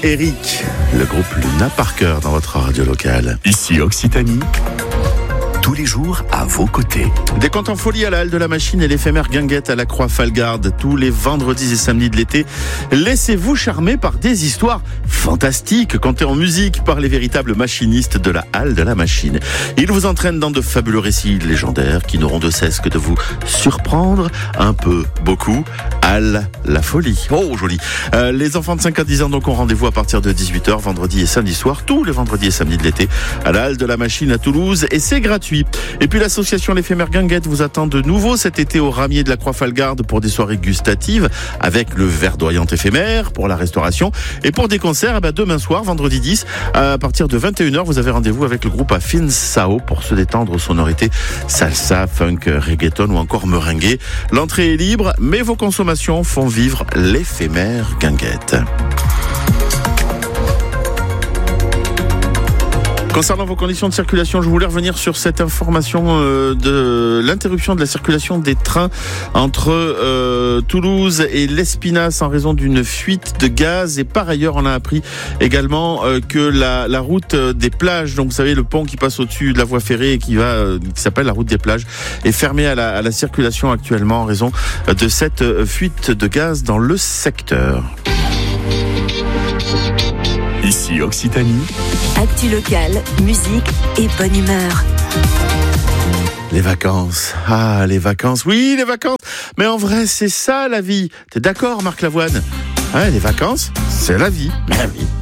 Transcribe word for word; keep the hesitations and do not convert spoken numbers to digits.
Eric, le groupe Luna Parker dans votre radio locale. Ici Occitanie, tous les jours à vos côtés. Des contes en folie à la Halle de la Machine et l'éphémère guinguette à la Croix-Falgarde tous les vendredis et samedis de l'été. Laissez-vous charmer par des histoires fantastiques contées en musique par les véritables machinistes de la Halle de la Machine. Ils vous entraînent dans de fabuleux récits légendaires qui n'auront de cesse que de vous surprendre un peu, beaucoup. Halle la folie. Oh, joli. Euh, les enfants de cinq à dix ans donc ont rendez-vous à partir de dix-huit heures vendredi et samedi soir, tous les vendredis et samedis de l'été à la Halle de la Machine à Toulouse, et c'est gratuit. Et puis l'association L'Éphémère Guinguette vous attend de nouveau cet été au Ramier de la Croix-Falgarde pour des soirées gustatives avec le verdoyant éphémère pour la restauration, et pour des concerts, eh ben demain soir, vendredi dix, à partir de vingt et une heures, vous avez rendez-vous avec le groupe Afin Sao pour se détendre aux sonorités salsa, funk, reggaeton ou encore merengue. L'entrée est libre, mais vos consommations font vivre l'Éphémère Guinguette. Concernant vos conditions de circulation, je voulais revenir sur cette information euh, de l'interruption de la circulation des trains entre euh, Toulouse et l'Espinasse en raison d'une fuite de gaz. Et par ailleurs, on a appris également euh, que la, la route des plages, donc vous savez le pont qui passe au-dessus de la voie ferrée et qui va, euh, qui s'appelle la route des plages, est fermée à la, à la circulation actuellement en raison de cette fuite de gaz dans le secteur. Ici Occitanie. Actu locale, musique et bonne humeur. Les vacances. Ah, les vacances. Oui, les vacances. Mais en vrai, c'est ça la vie. T'es d'accord, Marc Lavoine ? Ouais, les vacances, c'est la vie. La vie.